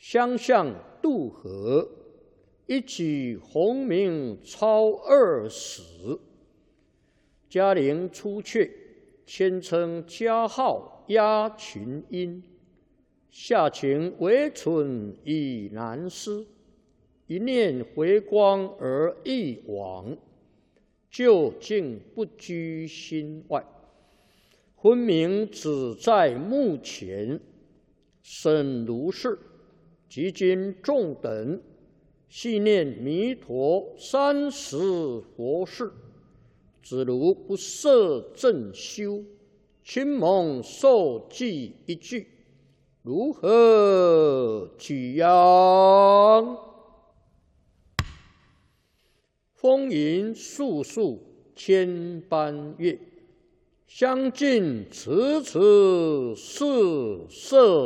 相向渡河，一举鸿名超二史。嘉陵出阙，谦称嘉号压群英。下情惟存已难思，一念回光而忆往，究竟不居心外。昏明只在目前，审如是。即今众等系念弥陀30佛事，只如不摄正修，亲蒙受记一句，如何举扬？风云素数千般月，相近迟迟是色。